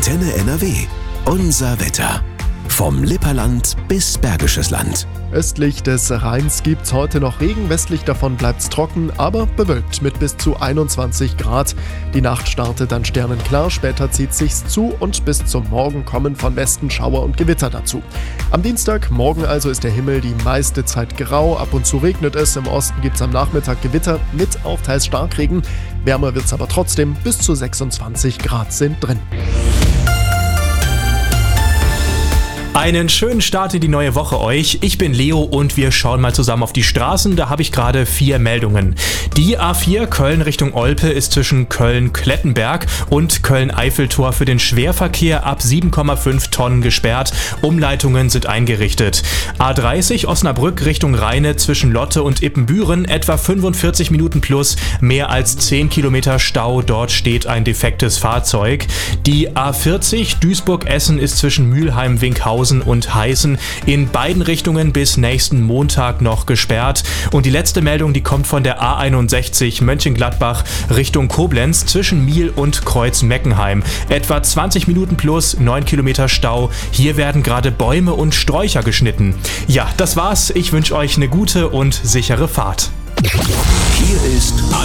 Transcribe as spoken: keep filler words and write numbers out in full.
Antenne N R W. Unser Wetter. Vom Lipperland bis Bergisches Land. Östlich des Rheins gibt's heute noch Regen, westlich davon bleibt's trocken, aber bewölkt mit bis zu einundzwanzig Grad. Die Nacht startet dann sternenklar, später zieht sich's zu und bis zum Morgen kommen von Westen Schauer und Gewitter dazu. Am Dienstag, morgen also, ist der Himmel die meiste Zeit grau, ab und zu regnet es, im Osten gibt's am Nachmittag Gewitter mit auch teils Starkregen. Wärmer wird's aber trotzdem, bis zu sechsundzwanzig Grad sind drin. Einen schönen Start in die neue Woche euch. Ich bin Leo und wir schauen mal zusammen auf die Straßen. Da habe ich gerade vier Meldungen. Die A vier Köln Richtung Olpe ist zwischen Köln-Klettenberg und Köln-Eiffeltor für den Schwerverkehr ab sieben Komma fünf Tonnen gesperrt. Umleitungen sind eingerichtet. A dreißig Osnabrück Richtung Rheine zwischen Lotte und Ippenbüren etwa fünfundvierzig Minuten plus, mehr als zehn Kilometer Stau. Dort steht ein defektes Fahrzeug. Die A vierzig Duisburg-Essen ist zwischen Mülheim-Winkhausen und Heißen in beiden Richtungen bis nächsten Montag noch gesperrt. Und die letzte Meldung, die kommt von der A einundsechzig Mönchengladbach Richtung Koblenz zwischen Miel und Kreuz-Meckenheim. Etwa zwanzig Minuten plus, neun Kilometer Stau. Hier werden gerade Bäume und Sträucher geschnitten. Ja, das war's. Ich wünsche euch eine gute und sichere Fahrt. Hier ist